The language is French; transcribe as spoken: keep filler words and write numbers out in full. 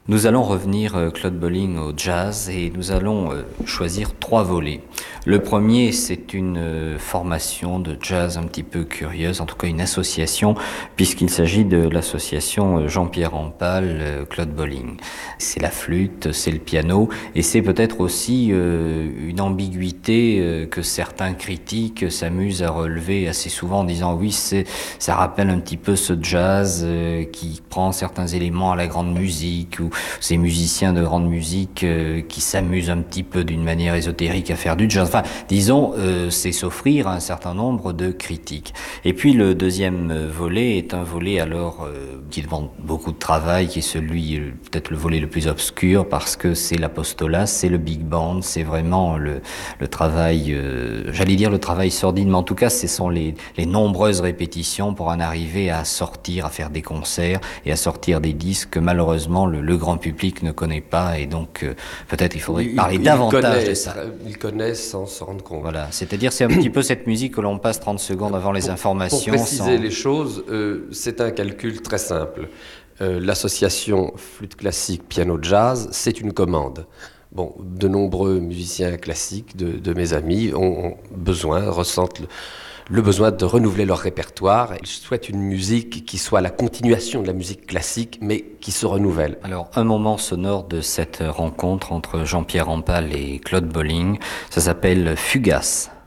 Nous allons revenir, euh, Claude Bolling, au jazz et nous allons euh, choisir trois volets. Le premier, c'est une euh, formation de jazz un petit peu curieuse, en tout cas une association, puisqu'il s'agit de l'association euh, Jean-Pierre Rampal, euh, Claude Bolling. C'est la flûte, c'est le piano et c'est peut-être aussi euh, une ambiguïté euh, que certains critiques s'amusent à relever assez souvent en disant oui, c'est, ça rappelle un petit peu ce jazz euh, qui prend certains éléments à la grande musique ou ces musiciens de grande musique euh, qui s'amusent un petit peu d'une manière ésotérique à faire du jazz. Enfin, disons, euh, c'est s'offrir un certain nombre de critiques. Et puis le deuxième volet est un volet alors euh, qui demande beaucoup de travail, qui est celui, euh, peut-être le volet le plus obscur, parce que c'est l'apostolat, c'est le big band, c'est vraiment le, le travail, euh, j'allais dire le travail sordide, mais en tout cas, ce sont les, les nombreuses répétitions pour en arriver à sortir, à faire des concerts et à sortir des disques que malheureusement le, le grand public ne connaît pas, et donc euh, peut-être il faudrait Il, parler il davantage de ça. Ils connaissent sans s'en rendre compte. Voilà, c'est-à-dire c'est un petit peu cette musique que l'on passe trente secondes avant les pour, informations. Pour préciser sans... les choses, euh, c'est un calcul très simple. Euh, l'association flûte classique piano jazz, c'est une commande. Bon, de nombreux musiciens classiques de, de mes amis ont, ont besoin, ressentent le, le besoin de renouveler leur répertoire. Ils souhaitent une musique qui soit la continuation de la musique classique, mais qui se renouvelle. Alors, un moment sonore de cette rencontre entre Jean-Pierre Rampal et Claude Bolling, ça s'appelle Fugace.